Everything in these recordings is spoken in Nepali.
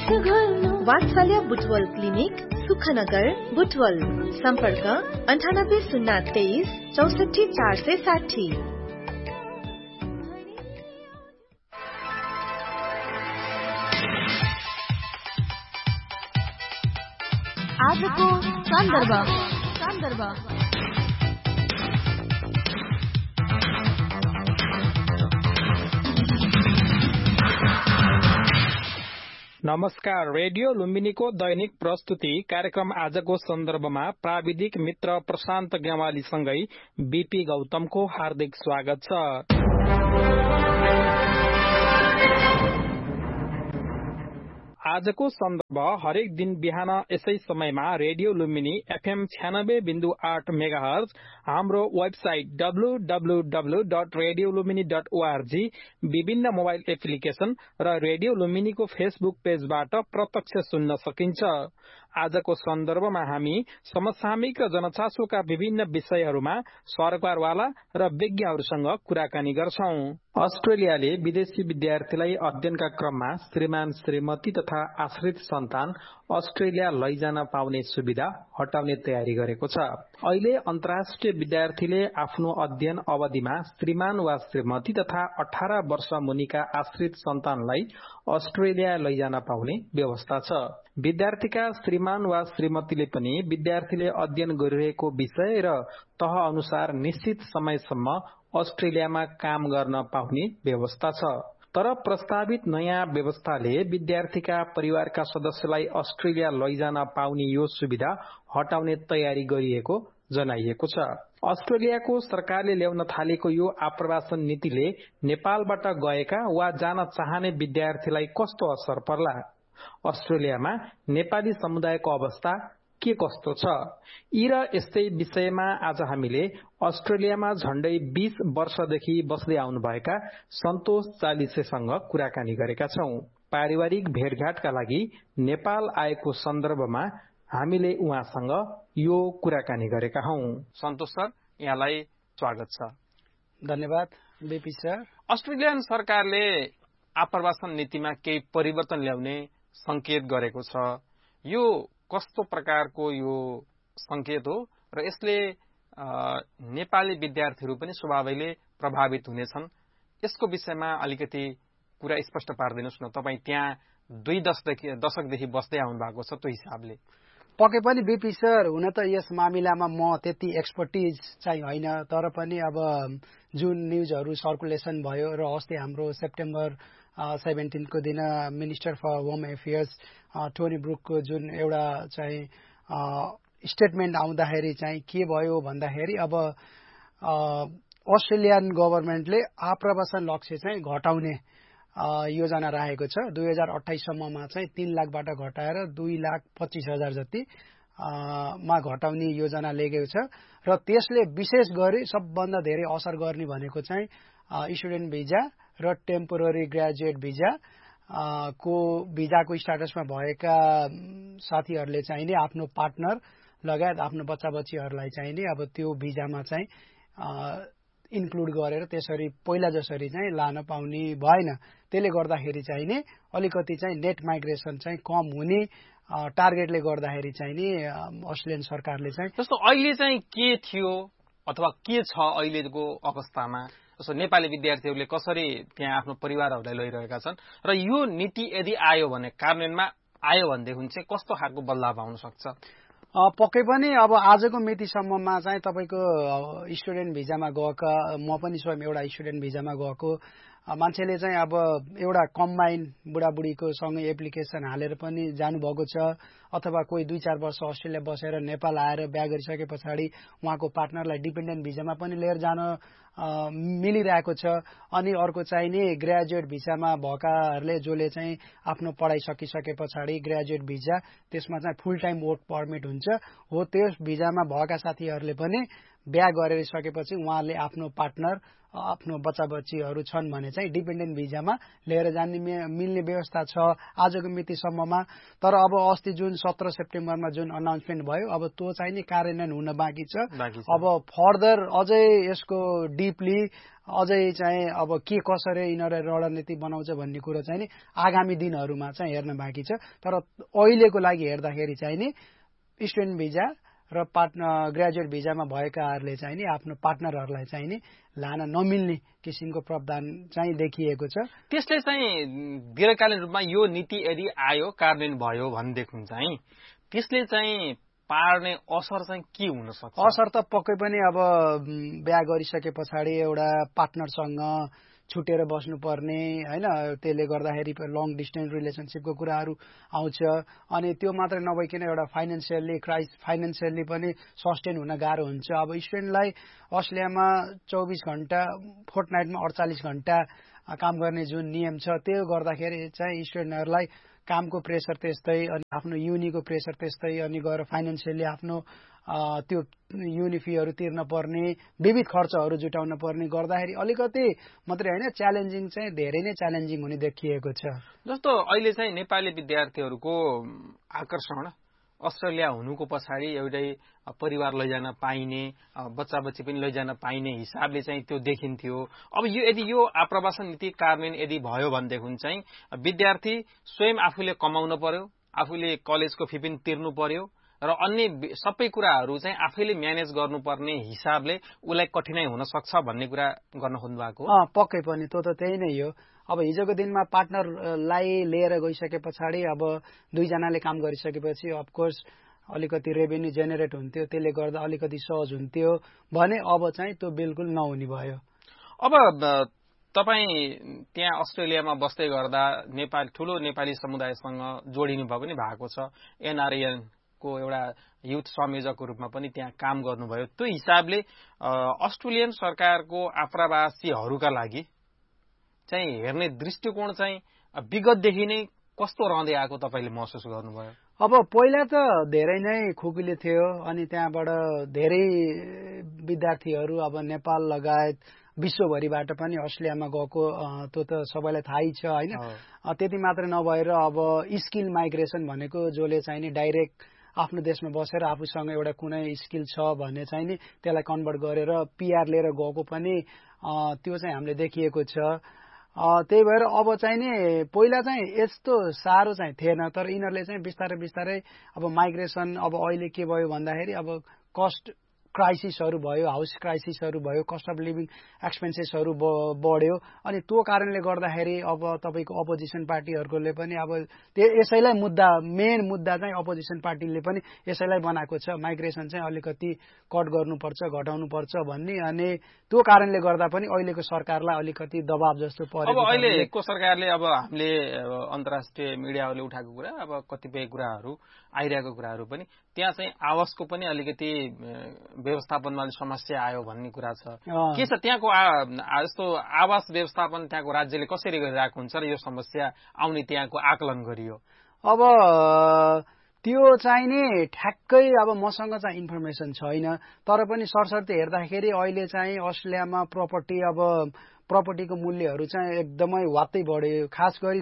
वात्सल्य बुटवल क्लिनिक, सुखनगर, बुटवल। सम्पर्क 9803 64 460। आजको सन्दर्भ। नमस्कार। रेडियो लुम्बिनीको दैनिक प्रस्तुति कार्यक्रम आजको सन्दर्भमा प्राविधिक मित्र प्रशान्त गेवालीसँगै बीपी गौतमको हार्दिक स्वागत छ। आजको सन्दर्भ हरेक दिन बिहान यसै समयमा रेडियो लुम्बिनी FM 96.8 मेगाहर्ज, हाम्रो वेबसाइट www.radiolumbini.org, विभिन्न मोबाइल एप्लिकेशन र रेडियो लुम्बिनीको फेसबुक पेजबाट प्रत्यक्ष सुन्न सकिन्छ। आजको सन्दर्भमा हामी समसामयिक र जनचासोका विभिन्न विषयहरूमा सरकारवाला र विज्ञहरूसँग कुराकानी गर्छौं। अस्ट्रेलियाले विदेशी विद्यार्थीलाई अध्ययनका क्रममा श्रीमान श्रीमती तथा आश्रित सन्तान अस्ट्रेलिया लैजान पाउने सुविधा हटाउने तयारी गरेको छ। अहिले अन्तर्राष्ट्रिय विद्यार्थीले आफ्नो अध्ययन अवधिमा श्रीमान वा श्रीमती तथा 18 वर्ष मुनिका आश्रित सन्तानलाई अस्ट्रेलिया लैजान पाउने व्यवस्था छ। विद्यार्थीका श्रीमान वा श्रीमतीले पनि विद्यार्थीले अध्ययन गरिरहेको विषय र तह अनुसार निश्चित समयसम्म अस्ट्रेलियामा काम गर्न पाउने व्यवस्था छ। तर प्रस्तावित नयाँ व्यवस्थाले विद्यार्थीका परिवारका सदस्यलाई अस्ट्रेलिया लैजान पाउने यो सुविधा हटाउने तयारी गरिएको जनाइएको छ। अस्ट्रेलियाको सरकारले ल्याउन थालेको यो आप्रवासन नीतिले नेपालबाट गएका वा जान चाहने विद्यार्थीलाई कस्तो असर पर्ला? अस्ट्रेलियामा नेपाली समुदायको अवस्था के कस्तो छ? यी र यस्तै विषयमा आज हामीले अस्ट्रेलियामा झण्डै 20 वर्षदेखि बस्दै आउनुभएका सन्तोष चालिसेसँग कुराकानी गरेका छौं। पारिवारिक भेटघाटका लागि नेपाल आएको सन्दर्भमा हामीले उहाँसँग यो कुराकानी गरेका हौं। सन्तोष सर, यहाँलाई स्वागत छ। धन्यवाद बीपी सर। अस्ट्रेलियन सरकारले आप्रवासन नीतिमा केही परिवर्तन ल्याउने संकेत गरेको छ। यो कस्तो प्रकारको यो संकेत हो र यसले नेपाली विद्यार्थीहरू पनि स्वभावैले प्रभावित हुनेछन्? यसको विषयमा अलिकति कुरा स्पष्ट पार्दिनुस् न। तपाई त्यहाँ 2 दशकदेखि बस्दै आउनु भएको छ, त्यो हिसाबले। पक्कै पनि बीपी सर, हुन त यस मामिलामा म त्यति एक्सपर्टिज चाहिँ होइन, तर पनि अब जुन न्यूजहरू सर्कुलेसन भयो र अस्ति हाम्रो सेप्टेम्बर 17 को दिन minister for home affairs Tony ब्रुकको जुन एउटा चाहिँ स्टेटमेन्ट आउँदाखेरि चाहिँ के भयो भन्दाखेरि अब अस्ट्रेलियन गभर्नमेन्टले आप्रवासन लक्ष्य चाहिँ घटाउने योजना राखेको छ। 2028 सम्ममा चाहिँ 3 लाखबाट घटाएर 2,25,000 जति मा घटाउने योजना लिएको छ र त्यसले विशेष गरी सबभन्दा धेरै असर गर्ने भनेको चाहिँ स्टुडेन्ट भिजा र टेम्पोररी ग्रेजुएट भिजा को भिजाको स्ट्याटसमा भएका साथीहरूले चाहिँ नि आफ्नो पार्टनर लगायत आफ्नो बच्चा बच्चीहरूलाई चाहिँ नि अब त्यो भिजामा चाहिँ इन्क्लुड गरेर त्यसरी पहिला जसरी चाहिँ लान पाउने भएन। त्यसले गर्दाखेरि चाहिँ नि अलिकति चाहिँ नेट माइग्रेसन चाहिँ कम हुने टार्गेटले गर्दाखेरि चाहिँ नि अस्ट्रेलियन सरकारले चाहिँ जस्तो अहिले चाहिँ के थियो अथवा के छ अहिलेको अवस्थामा? जस्तो नेपाली विद्यार्थीहरूले कसरी त्यहाँ आफ्नो परिवारहरूलाई लैरहेका छन् र यो नीति यदि आयो भने कार्यान्वयनमा आयो भनेदेखि चाहिँ कस्तो खालको बदलाव आउन सक्छ? पक्कै पनि अब आजको मितिसम्ममा चाहिँ तपाईको स्टुडेन्ट भिजामा गएका, म पनि स्वयं एउटा स्टुडेन्ट भिजामा गएको मान्छेले चाहिँ अब एउटा कम्बाइन बुढाबुढीको सँगै एप्लिकेसन हालेर पनि जानुभएको छ, अथवा कोही 2-4 वर्ष अस्ट्रेलिया बसेर नेपाल आएर बिहा गरिसके पछाडि उहाँको पार्टनरलाई डिपेन्डेन्ट भिजामा पनि लिएर जान मिलिरहेको छ। अनि अर्को चाहिँ नि ग्रेजुएट भिजामा भएकाहरूले जसले चाहिँ आफ्नो पढाइ सकिसके पछाडि ग्रेजुएट भिजा त्यसमा चाहिँ फुल टाइम वर्क पर्मिट हुन्छ हो, त्यस भिजामा भएका साथीहरूले पनि बिहा गरिसकेपछि उहाँले आफ्नो पार्टनर आफ्नो बच्चा बच्चीहरू छन् भने चाहिँ डिपेन्डेन्ट भिजामा लिएर जाने मिल्ने व्यवस्था छ आजको मितिसम्ममा। तर अब अस्ति जुन 17 सेप्टेम्बरमा जुन अनाउन्समेन्ट भयो अब त्यो चाहिँ नि कार्यान्वयन हुन बाँकी छ। अब फर्दर अझै यसको डिपली अझै चाहिँ अब के कसरी यिनीहरूले रणनीति बनाउँछ भन्ने कुरो चाहिँ नि आगामी दिनहरूमा चाहिँ हेर्न बाँकी छ। तर अहिलेको लागि हेर्दाखेरि चाहिँ नि स्टुडेन्ट भिजा र ग्रेजुएट भिजामा भएकाहरूले चाहिँ नि आफ्नो पार्टनरहरूलाई चाहिँ नि लान नमिल्ने किसिमको प्रावधान चाहिँ देखिएको छ। त्यसले चाहिँ दीर्घकालीन रूपमा यो नीति यदि आयो कार्यान्वयन भयो भनेदेखि चाहिँ त्यसले चाहिँ पार्ने असर चाहिँ के हुन सक्छ? असर त पक्कै पनि अब बिहा गरिसके पछाडि एउटा पार्टनरसँग छुटेर बस्नुपर्ने हैन, त्यसले गर्दाखेरि लङ डिस्टेन्स रिलेसनसिपको कुराहरू आउँछ। अनि त्यो मात्रै नभइकन एउटा फाइनेन्सियली पनि सस्टेन हुन गाह्रो हुन्छ। अब स्टुडेन्टलाई अस्ट्रेलियामा 24 घण्टा फोर्टनाइटमा 48 घण्टा काम गर्ने जुन नियम छ त्यो गर्दाखेरि चाहिँ स्टुडेन्टहरूलाई कामको प्रेसर त्यस्तै अनि आफ्नो युनिको प्रेसर त्यस्तै अनि गएर फाइनेन्सियली आफ्नो त्यो युनि फीहरू तिर्न पर्ने विविध खर्चहरू जुटाउन पर्ने गर्दाखेरि अलिकति मात्रै हैन च्यालेन्जिङ चाहिँ धेरै नै च्यालेन्जिङ हुने देखिएको छ। जस्तो अहिले चाहिँ नेपाली विद्यार्थीहरूको आकर्षण अस्ट्रेलिया हुनुको पछाडि एउटै परिवार लैजान पाइने बच्चा बच्ची पनि लैजान पाइने हिसाबले चाहिँ त्यो देखिन्थ्यो। अब यो यदि यो आप्रवासन नीति कार्यान्वयन यदि भयो भनेदेखि चाहिँ विद्यार्थी स्वयं आफूले कमाउन पर्यो, आफूले कलेजको फी पनि तिर्नु पर्यो र अन्य सबै कुराहरू चाहिँ आफैले म्यानेज गर्नुपर्ने हिसाबले उलाई कठिनाइ हुन सक्छ भन्ने कुरा गर्न खोज्नु भएको हो। पक्कै पनि त्यो त त्यही नै हो। अब हिजोको दिनमा पार्टनरलाई लिएर गइसके पछाडि अब दुईजनाले काम गरिसकेपछि अफकोर्स अलिकति रेभेन्यू जेनेरेट हुन्थ्यो, त्यसले गर्दा अलिकति सहज हुन्थ्यो भने अब चाहिँ त्यो बिल्कुल नहुने भयो। अब तपाई त्यहाँ अस्ट्रेलियामा बस्दै गर्दा ठूलो नेपाली समुदायसँग जोडिनु भयो पनि भएको छ, एनआरएन को एउटा युथ संयोजकको रूपमा पनि त्यहाँ काम गर्नुभयो। त्यो हिसाबले अस्ट्रेलियन सरकारको आप्रवासीहरूका लागि चाहिँ हेर्ने दृष्टिकोण चाहिँ विगतदेखि नै कस्तो रहँदै आएको तपाईले महसुस गर्नुभयो? अब पहिला त धेरै नै खुकुले थियो अनि त्यहाँबाट धेरै विद्यार्थीहरू अब नेपाल लगायत विश्वभरिबाट पनि अस्ट्रेलियामा गएको त्यो त सबैलाई थाहै छ हैन। त्यति मात्र नभएर अब स्किल माइग्रेसन भनेको जसले चाहिँ नि डाइरेक्ट आफ्नो देशमा बसेर आफूसँग एउटा कुनै स्किल छ भने चाहिँ नि त्यसलाई कन्भर्ट गरेर पीआर लिएर गएको पनि त्यो चाहिँ हामीले देखिएको छ। त्यही भएर अब चाहिँ नि पहिला चाहिँ यस्तो साह्रो चाहिँ थिएन, तर यिनीहरूले चाहिँ बिस्तारै बिस्तारै अब माइग्रेसन अब अहिले के भयो भन्दाखेरि अब कस्ट क्राइसिसहरू भयो, हाउस क्राइसिसहरू भयो, कस्ट अफ लिभिङ एक्सपेन्सेसहरू बढ्यो अनि त्यो कारणले गर्दाखेरि अब तपाईको अपोजिसन पार्टीहरुले पनि अब यसैलाई मेन मुद्दा चाहिँ अपोजिसन पार्टीले पनि यसैलाई बनाएको छ, माइग्रेसन चाहिँ अलिकति कट गर्नुपर्छ, घटाउनुपर्छ भन्ने। अनि त्यो कारणले गर्दा पनि अहिलेको सरकारलाई अलिकति दबाब जस्तो पर्यो। अब अहिलेको सरकारले अब हामीले अन्तर्राष्ट्रिय मिडियाहरूले उठाएको कुरा अब कतिपय कुराहरू आइरहेको कुराहरू पनि त्यहाँ चाहिँ आवासको पनि अलिकति व्यवस्थापनमा समस्या आयो भन्ने कुरा छ। के छ त्यहाँको जस्तो आवास व्यवस्थापन त्यहाँको राज्यले कसरी गरिरहेको हुन्छ र यो समस्या आउने त्यहाँको आकलन गरियो? अब त्यो चाहिँ नि ठ्याक्कै अब मसँग चाहिँ इन्फर्मेसन छैन, तर पनि सरसर्ती हेर्दाखेरि अहिले चाहिँ अस्ट्रेलियामा प्रपर्टीको मूल्यहरू चाहिँ एकदमै वात्तै बढ्यो। खास गरी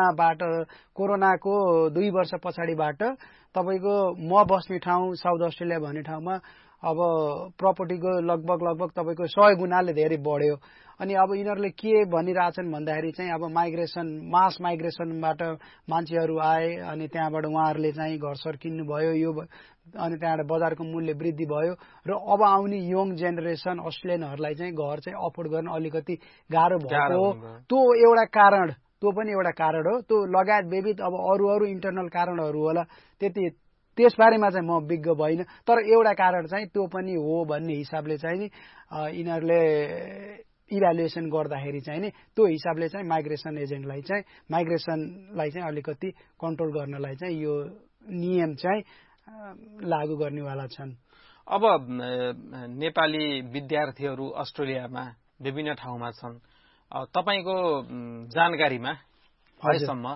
कोरोनाको 2 वर्ष पछाडिबाट तपाईको म बस्ने ठाउँ साउथ अस्ट्रेलिया भन्ने ठाउँमा अब प्रपर्टीको लगभग तपाईको 100 गुणाले धेरै बढ्यो। अनि अब यिनीहरूले के भनिरहेछन् भन्दाखेरि चाहिँ अब मास माइग्रेसनबाट मान्छेहरू आए अनि त्यहाँबाट उहाँहरूले चाहिँ घरसर किन्नु भयो, यो अनि त्यहाँबाट बजारको मूल्य वृद्धि भयो र अब आउने यङ जेनेरेसन अस्ट्रेलियनहरूलाई चाहिँ घर चाहिँ अफोर्ड गर्न अलिकति गाह्रो भएको त्यो एउटा कारण, त्यो पनि एउटा कारण हो। त्यो लगायत विविध अब अरू इन्टरनल कारणहरू होला, त्यसबारेमा चाहिँ म विज्ञ भइन, तर एउटा कारण चाहिँ त्यो पनि हो भन्ने हिसाबले चाहिँ नि यिनीहरूले इभ्यालुएसन गर्दाखेरि चाहिँ नि त्यो हिसाबले चाहिँ माइग्रेसनलाई चाहिँ अलिकति कन्ट्रोल गर्नलाई चाहिँ यो नियम चाहिँ लागू गर्नेवाला छन्। अब नेपाली विद्यार्थीहरू अस्ट्रेलियामा विभिन्न ठाउँमा छन्, तपाईको जानकारीमा अहिलेसम्म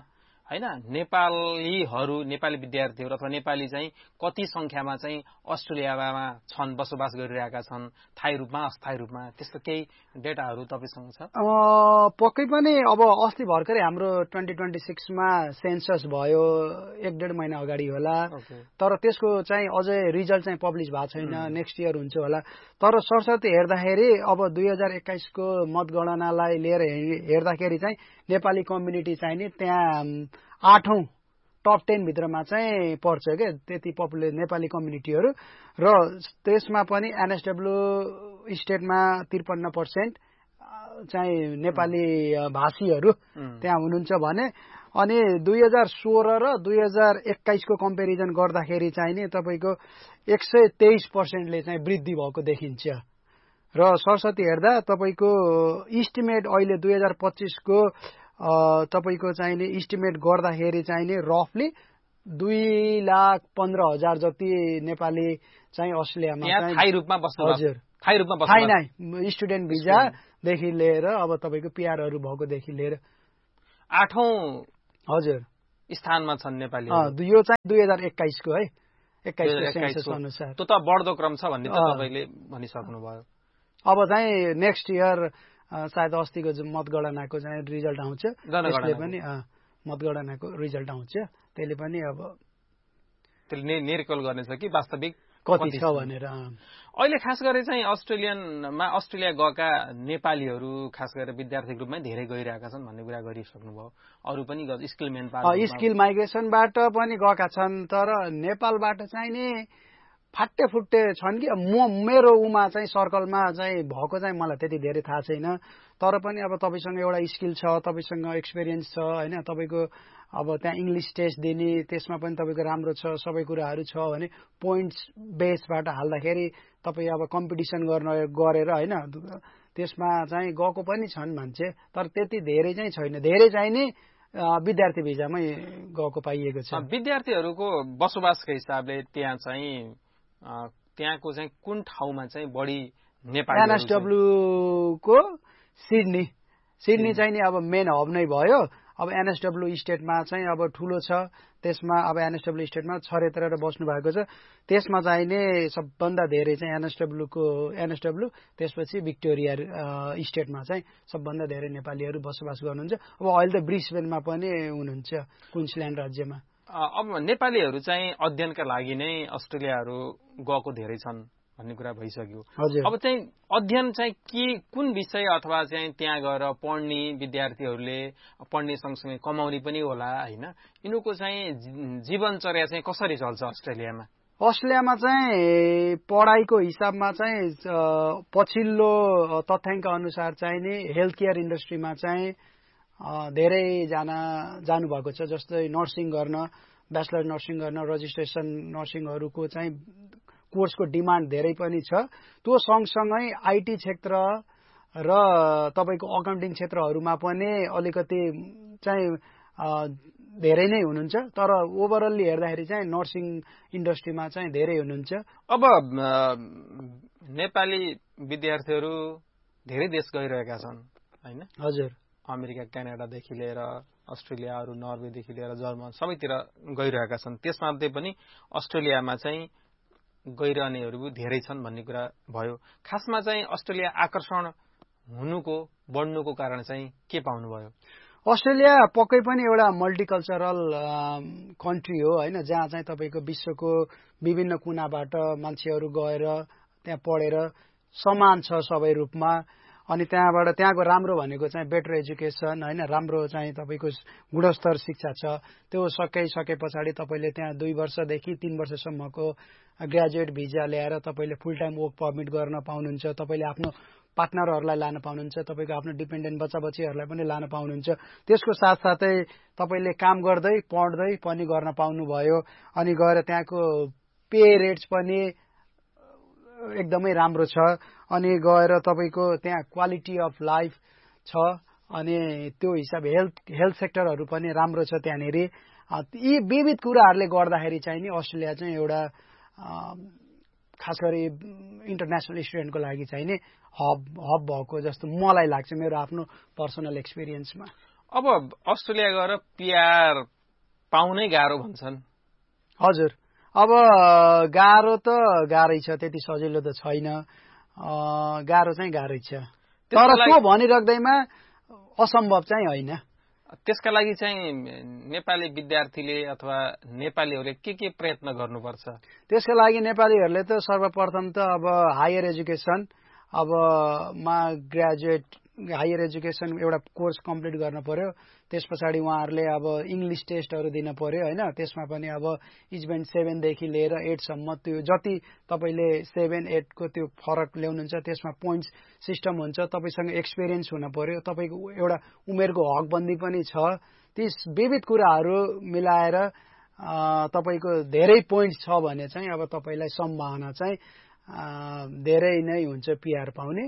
हैन नेपाली विद्यार्थीहरू अथवा नेपाली चाहिँ कति संख्यामा चाहिँ अस्ट्रेलियामा छन्, बसोबास गरिरहेका छन्, स्थायी रूपमा अस्थायी रूपमा, त्यस्तो केही डेटाहरू तपाईसँग छ? पक्कै पनि अब अस्ति भर्खरै हाम्रो 2026 मा सेन्सस भयो, 1.5 महिना अगाडि होला। तर त्यसको चाहिँ अझै रिजल्ट चाहिँ पब्लिश भएको छैन, नेक्स्ट इयर हुन्छ होला। तर सरसर्ती हेर्दाखेरि अब 2021 को मतगणनालाई लिएर हेर्दाखेरि चाहिँ नेपाली कम्युनिटी चाहिँ नि त्यहाँ 8औं टप 10 भित्रमा चाहिँ पर्छ के, त्यति पपुलेसन नेपाली कम्युनिटीहरू। र त्यसमा पनि एनएसडब्ल्यू स्टेटमा 53% चाहिँ नेपाली भाषीहरू त्यहाँ हुनुहुन्छ भने, अनि 2016 र 2021 को कम्पेरिजन गर्दाखेरि चाहिँ नि तपाईको 123%ले चाहिँ वृद्धि भएको देखिन्छ। र सरस्वती हेर्दा तपाईको इस्टिमेट अहिले 2025 को तपाईको चाहिँ नि इस्टिमेट गर्दाखेरि चाहिँ नि रफली 2,15,000 जति नेपाली चाहिँ अस्ट्रेलियामा चाहिँ थाई रूपमा बस्नु। हजुर, थाई रूपमा बस्नु, थाई नै स्टुडेन्ट भिजा देखि लिएर अब तपाईको पीआरहरु भएको देखि लिएर 8औं हजुर स्थानमा छन् नेपाली। यो चाहिँ 2021 को है, 21 को सेन्सस अनुसार। त्यो त बढ्दो क्रम छ भन्ने त तपाईले भनिसक्नु भयो। अब चाहिँ नेक्स्ट इयर सायद अस्तिको मतगणनाको चाहिँ रिजल्ट आउँछ, त्यसले पनि मतगणनाको रिजल्ट आउँछ, त्यसले पनि अब त्यसले निरीक्षण गर्नेछ कि वास्तविक कति छ भनेर। अहिले खास गरी चाहिँ अस्ट्रेलिया गएका नेपालीहरू खास गरेर विद्यार्थी ग्रुपमै धेरै गइरहेका छन् भन्ने कुरा गरिसक्नुभयो। अरू पनि स्किल मेन पावर स्किल माइग्रेसनबाट पनि गएका छन्, तर नेपालबाट चाहिँ नि फाटे फुट्टे छन् कि मेरो उमा चाहिँ सर्कलमा चाहिँ भएको चाहिँ मलाई त्यति धेरै थाहा छैन। तर पनि अब तपाईसँग एउटा स्किल छ, तपाईसँग एक्सपिरियन्स छ हैन, तपाईको अब त्यहाँ इंग्लिश टेस्ट दिने त्यसमा पनि तपाईको राम्रो छ, सबै कुराहरू छ भने पोइन्ट्स बेसबाट हाल्दाखेरि तपाई अब कम्पिटिसन गरेर हैन त्यसमा चाहिँ गएको पनि छन् मान्छे, तर त्यति धेरै चाहिँ छैन। धेरै चाहिँ नि विद्यार्थी भिजामै गएको पाइएको छ। विद्यार्थीहरूको बसोबासको हिसाबले त्यहाँ चाहिँ त्यहाँको चाहिँ कुन ठाउँमा चाहिँ बढी नेपाली? एनएसडब्ल्यू को सिडनी चाहिँ नि अब मेन हब नै भयो। अब एनएसडब्ल्यू स्टेटमा चाहिँ अब ठुलो छ, त्यसमा अब एनएसडब्ल्यू स्टेटमा छरेत्र बस्नु भएको छ, त्यसमा चाहिँ नि सबभन्दा धेरै चाहिँ एनएसडब्ल्यू त्यसपछि भिक्टोरिया स्टेटमा चाहिँ सबभन्दा धेरै नेपालीहरू बसोबास गर्नुहुन्छ। अब अहिले त ब्रिस्बेनमा पनि हुनुहुन्छ, क्वीन्सल्यान्ड राज्यमा। अब नेपालीहरू चाहिँ अध्ययनका लागि नै अस्ट्रेलियाहरू गएको धेरै छन् भन्ने कुरा भइसक्यो। अब चाहिँ अध्ययन चाहिँ कुन विषय अथवा चाहिँ त्यहाँ गएर पढ्ने विद्यार्थीहरूले पढ्ने सँगसँगै कमाउने पनि होला हैन, यिनीहरूको चाहिँ जीवनचर्या चाहिँ कसरी चल्छ अस्ट्रेलियामा? अस्ट्रेलियामा चाहिँ पढाइको हिसाबमा चाहिँ पछिल्लो तथ्याङ्क अनुसार चाहिँ नि हेल्थ केयर इन्डस्ट्रीमा चाहिँ धेरैजना जानुभएको छ। जस्तै नर्सिङ गर्न, ब्याचलर नर्सिङ गर्न, रजिस्ट्रेसन नर्सिङहरूको चाहिँ कोर्सको डिमान्ड धेरै पनि छ। त्यो सँगसँगै आईटी क्षेत्र र तपाईको अकाउन्टिङ क्षेत्रहरूमा पनि अलिकति चाहिँ धेरै नै हुनुहुन्छ, तर ओभरअलली हेर्दाखेरि चाहिँ नर्सिङ इन्डस्ट्रीमा चाहिँ धेरै हुनुहुन्छ। अब नेपाली विद्यार्थीहरू धेरै देश गइरहेका छन् हैन? हजुर, अमेरिका, क्यानाडादेखि लिएर अस्ट्रेलिया, अरू नर्वेदेखि लिएर जर्मन सबैतिर गइरहेका छन्। त्यसमध्ये पनि अस्ट्रेलियामा चाहिँ गइरहनेहरू धेरै छन् भन्ने कुरा भयो। खासमा चाहिँ अस्ट्रेलिया आकर्षण हुनुको बढ्नुको कारण चाहिँ के पाउनुभयो? अस्ट्रेलिया पक्कै पनि एउटा मल्टिकल्चरल कन्ट्री हो हैन, जहाँ चाहिँ तपाईको विश्वको विभिन्न कुनाबाट मान्छेहरू गएर त्यहाँ पढेर समान छ सबै रूपमा। अनि त्यहाँको राम्रो भनेको चाहिँ बेटर एजुकेसन हैन, राम्रो चाहिँ तपाईको गुणस्तर शिक्षा छ। त्यो सके पछाडि तपाईले त्यहाँ 2 वर्षदेखि 3 वर्षसम्मको ग्रेजुएट भिजा ल्याएर तपाईले फुल टाइम वर्क परमिट गर्न पाउनुहुन्छ। तपाईले आफ्नो पार्टनरहरूलाई लान पाउनुहुन्छ, तपाईको आफ्नो डिपेन्डेन्ट बच्चाबच्चीहरूलाई पनि लान पाउनुहुन्छ। त्यसको साथसाथै तपाईले काम गर्दै पढ्दै पनि गर्न पाउनुभयो। अनि गएर त्यहाँको पे रेट्स पनि एकदमै राम्रो छ। अनि गएर तपाईको त्यहाँ क्वालिटी अफ लाइफ छ। अनि त्यो हिसाब हेल्थ सेक्टरहरू पनि राम्रो छ त्यहाँनेरि। यी विविध कुराहरूले गर्दाखेरि चाहिँ नि अस्ट्रेलिया चाहिँ एउटा खास गरी इन्टरनेसनल स्टुडेन्टको लागि चाहिँ नि हब भएको जस्तो मलाई लाग्छ, मेरो आफ्नो पर्सनल एक्सपिरियन्समा। अब अस्ट्रेलिया गएर पीआर पाउनै गाह्रो भन्छन्। हजुर, अब गाह्रो त गाह्रै छ, त्यति सजिलो त छैन। गाह्रो चाहिँ गाह्रै छ, तर त्यो भनिराख्दैमा असम्भव चाहिँ होइन। त्यसका लागि चाहिँ नेपाली विद्यार्थीले अथवा नेपालीहरूले के प्रयत्न गर्नुपर्छ? त्यसका लागि नेपालीहरूले त सर्वप्रथम त अब higher education graduate higher education एउटा कोर्स कम्प्लिट गर्न पर्यो। त्यस पछाडि उहाँहरूले अब इङ्ग्लिस टेस्टहरू दिन पर्यो होइन। त्यसमा पनि अब इजमेन्ट 7 देखि लिएर 8 सम्म त्यो जति तपाईँले 7, 8 को त्यो फरक ल्याउनुहुन्छ त्यसमा पोइन्ट्स सिस्टम हुन्छ। तपाईँसँग एक्सपिरियन्स हुन पर्यो, तपाईँको एउटा उमेरको हकबन्दी पनि छ। ती विविध कुराहरू मिलाएर तपाईँको धेरै पोइन्ट्स छ भने चाहिँ अब तपाईँलाई सम्भावना चाहिँ धेरै नै हुन्छ पिआर पाउने।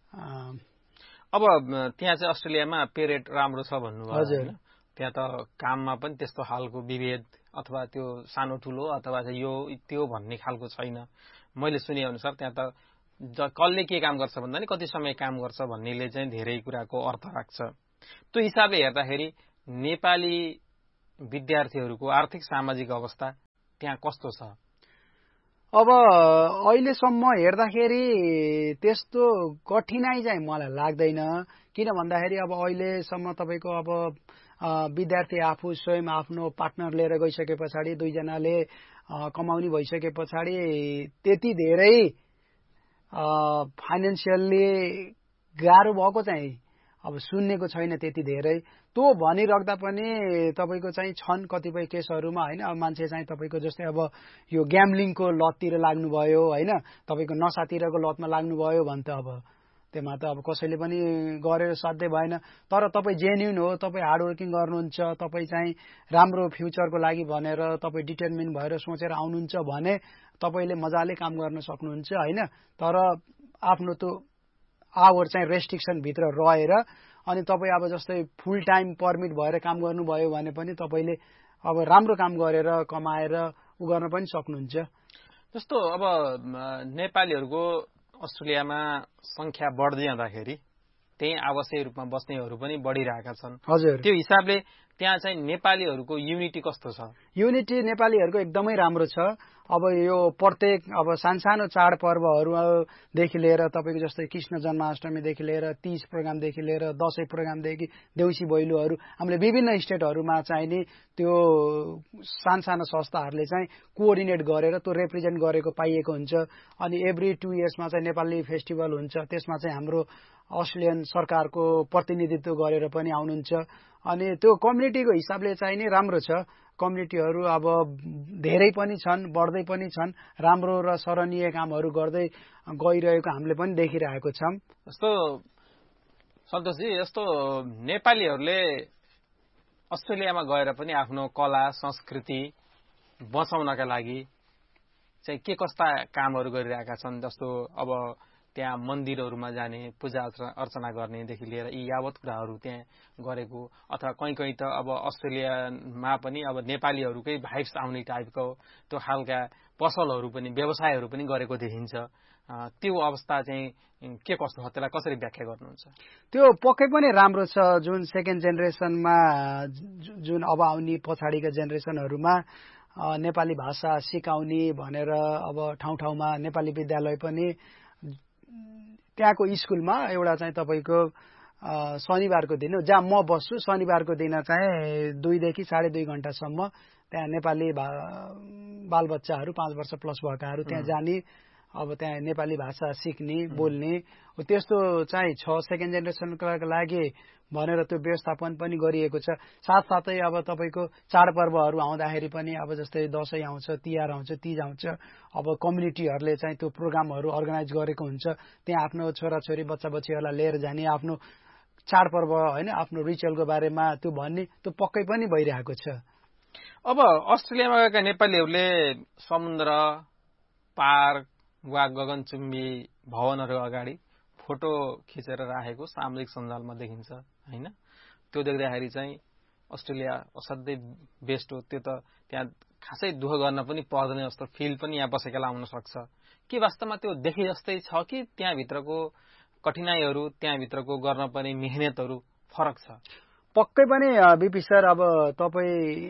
अब त्यहाँ चाहिँ अस्ट्रेलियामा पे रेट राम्रो छ भन्नुभयो हैन? त्यहाँ त काममा पनि त्यस्तो खालको विभेद अथवा त्यो सानो ठुलो अथवा यो त्यो भन्ने खालको छैन। मैले सुने अनुसार त्यहाँ त कसले के काम गर्छ भन्दा नि कति समय काम गर्छ भन्नेले चाहिँ धेरै कुराको अर्थ राख्छ। त्यो हिसाबले हेर्दाखेरि नेपाली विद्यार्थीहरूको आर्थिक सामाजिक अवस्था त्यहाँ कस्तो छ? अब अहिलेसम्म हेर्दाखेरि त्यस्तो कठिनाई चाहिँ मलाई लाग्दैन। किन भन्दाखेरि अब अहिलेसम्म तपाईँको अब विद्यार्थी आफू स्वयं आफ्नो पार्टनर लिएर गइसके पछाडि दुईजनाले कमाउने भइसके पछाडि त्यति धेरै फाइनेन्सियल्ली गाह्रो भएको चाहिँ अब सुन्नेको छैन त्यति धेरै। त्यो भनिराख्दा पनि तपाईँको चाहिँ छन् कतिपय केसहरूमा होइन। अब मान्छे चाहिँ तपाईँको जस्तै अब यो ग्याम्लिङको लततिर लाग्नुभयो होइन, तपाईँको नसातिरको लतमा लाग्नुभयो भने त अब त्यसमा त अब कसैले पनि गरेर साध्य भएन। तर तपाईँ जेन्युन हो, तपाईँ हार्डवर्किङ गर्नुहुन्छ, तपाईँ चाहिँ राम्रो फ्युचरको लागि भनेर तपाईँ डिटर्मिन भएर सोचेर आउनुहुन्छ भने तपाईँले मजाले काम गर्न सक्नुहुन्छ होइन। तर आफ्नो त्यो आवर चाहिँ रेस्ट्रिक्सनभित्र रहेर अनि तपाईँ अब जस्तै फुल टाइम पर्मिट भएर काम गर्नुभयो भने पनि तपाईँले अब राम्रो काम गरेर कमाएर उ गर्न पनि सक्नुहुन्छ। जस्तो अब नेपालीहरूको अस्ट्रेलियामा संख्या बढ्दै जाँदाखेरि त्यही आवश्यक रूपमा बस्नेहरू पनि बढिरहेका छन्। हजुर, त्यो हिसाबले त्यहाँ चाहिँ नेपालीहरूको युनिटी कस्तो छ? युनिटी नेपालीहरूको एकदमै राम्रो छ। अब यो प्रत्येक अब सानो चाडपर्वहरूदेखि लिएर तपाईँको जस्तै कृष्ण जन्माष्टमीदेखि लिएर तीज प्रोग्रामदेखि लिएर दसैँ प्रोग्रामदेखि देउसी भैलोहरू हामीले विभिन्न स्टेटहरूमा चाहिँ नि त्यो सानो संस्थाहरूले चाहिँ कोअर्डिनेट गरेर त्यो रिप्रेजेन्ट गरेको पाइएको हुन्छ। अनि एभ्री 2 इयर्समा चाहिँ नेपाली फेस्टिभल हुन्छ, त्यसमा चाहिँ हाम्रो अस्ट्रेलियन सरकारको प्रतिनिधित्व गरेर पनि आउनुहुन्छ। अनि त्यो कम्युनिटीको हिसाबले चाहिँ नि राम्रो छ। कम्युनिटीहरू अब धेरै पनि छन्, बढ्दै पनि छन्, राम्रो र सराहनीय कामहरू गर्दै गइरहेको हामीले पनि देखिरहेको छौँ। जस्तो सन्तोषजी, जस्तो नेपालीहरूले अस्ट्रेलियामा गएर पनि आफ्नो कला संस्कृति बचाउनका लागि चाहिँ के कस्ता कामहरू गरिरहेका छन्? जस्तो अब त्यहाँ मन्दिरहरूमा जाने, पूजा अर्चना गर्नेदेखि लिएर यी यावत कुराहरू त्यहाँ गरेको, अथवा कहीँ त अब अस्ट्रेलियामा पनि अब नेपालीहरूकै भाइब्स आउने टाइपको त्यो खालका पसलहरू पनि व्यवसायहरू पनि गरेको देखिन्छ। त्यो अवस्था चाहिँ के कस्तो हो, त्यसलाई कसरी व्याख्या गर्नुहुन्छ? त्यो पक्कै पनि राम्रो छ। जुन सेकेन्ड जेनेरेसनमा जुन अब आउने पछाडिका जेनेरेसनहरूमा नेपाली भाषा सिकाउने भनेर अब ठाउँ ठाउँमा नेपाली विद्यालय पनि त्यहाँको स्कुलमा एउटा चाहिँ तपाईँको शनिबारको दिन जहाँ म बस्छु शनिबारको दिन चाहिँ 2 देखि 2.5 घण्टासम्म त्यहाँ नेपाली बालबच्चाहरू 5 वर्ष प्लस भएकाहरू त्यहाँ जाने, अब त्यहाँ नेपाली भाषा सिक्ने बोल्ने त्यस्तो चाहिँ छ। सेकेन्ड जेनेरेसनको लागि भनेर त्यो व्यवस्थापन पनि गरिएको छ। साथसाथै अब तपाईँको चाडपर्वहरू आउँदाखेरि पनि अब जस्तै दसैँ आउँछ, तिहार आउँछ, तीज आउँछ, अब कम्युनिटीहरूले चाहिँ त्यो प्रोग्रामहरू अर्गनाइज गरेको हुन्छ। त्यहाँ आफ्नो छोराछोरी बच्चाबच्चीहरूलाई लिएर जाने, आफ्नो चाडपर्व होइन आफ्नो रिचुअलको बारेमा त्यो भन्ने त्यो पक्कै पनि भइरहेको छ। अब अस्ट्रेलियामा गएका नेपालीहरूले समुद्र पार वा गगनचुम्बी भवनहरू अगाडि फोटो खिचेर राखेको सामाजिक सञ्जालमा देखिन्छ होइन। त्यो देख्दाखेरि चाहिँ अस्ट्रेलिया असाध्यै बेस्ट हो। त्यो त त्यहाँ खासै दुःख गर्न पनि पर्दैन जस्तो फिल पनि यहाँ बसेकालाई आउन सक्छ। के वास्तवमा त्यो देखे जस्तै छ कि त्यहाँभित्रको कठिनाइहरू, त्यहाँभित्रको गर्न पर्ने मेहनतहरू फरक छ? पक्कै पनि बिपी सर, अब तपाईँ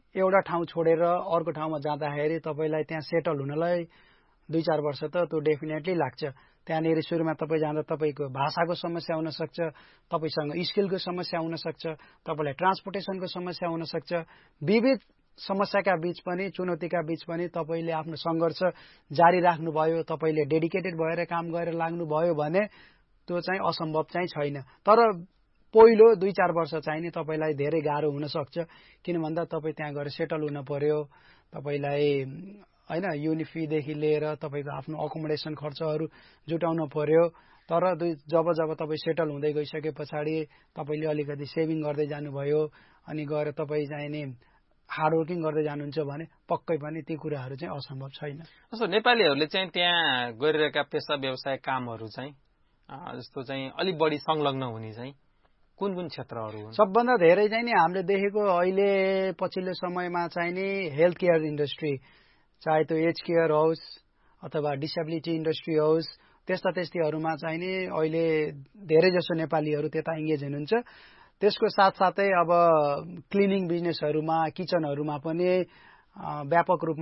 एउटा ठाउँ छोडेर अर्को ठाउँमा जाँदाखेरि तपाईँलाई त्यहाँ सेटल हुनलाई 2-4 वर्ष त त्यो डेफिनेटली लाग्छ। त्यहाँनिर सुरुमा तपाईँ जाँदा तपाईँको भाषाको समस्या हुनसक्छ, तपाईँसँग स्किलको समस्या हुनसक्छ, तपाईँलाई ट्रान्सपोर्टेसनको समस्या हुनसक्छ। विविध समस्याका बीच पनि, चुनौतीका बीच पनि तपाईँले आफ्नो सङ्घर्ष जारी राख्नुभयो, तपाईँले डेडिकेटेड भएर काम गरेर लाग्नुभयो भने त्यो चाहिँ असम्भव चाहिँ छैन। तर पहिलो 2-4 वर्ष चाहिँ नि तपाईँलाई धेरै गाह्रो हुनसक्छ। किन भन्दा तपाईँ त्यहाँ गएर सेटल हुन पर्यो, तपाईँलाई होइन युनिफीदेखि लिएर तपाईँको आफ्नो अकोमोडेसन खर्चहरू जुटाउनु पर्यो। तर जब तपाईँ सेटल हुँदै गइसके पछाडि तपाईँले अलिकति सेभिङ गर्दै जानुभयो अनि गएर तपाईँ चाहिँ नि हार्डवर्किङ गर्दै जानुहुन्छ भने पक्कै पनि ती कुराहरू चाहिँ असम्भव छैन। जस्तो नेपालीहरूले चाहिँ त्यहाँ गरिरहेका पेसा व्यवसाय कामहरू चाहिँ जस्तो चाहिँ अलिक बढी संलग्न हुने चाहिँ कुन कुन क्षेत्रहरू हुन्? सबभन्दा धेरै चाहिँ नि हामीले देखेको अहिले पछिल्लो समयमा चाहिँ नि हेल्थ केयर इन्डस्ट्री, चाहे त्यो एज केयर होस् अथवा डिसेबिलिटी इन्डस्ट्री होस्, त्यस्ताहरूमा चाहिँ नि अहिले धेरै जसो नेपालीहरू त्यता इङ्गेज हुनुहुन्छ। त्यसको साथसाथै अब क्लिनिङ बिजनेसहरूमा, किचनहरूमा पनि व्यापक रूपमा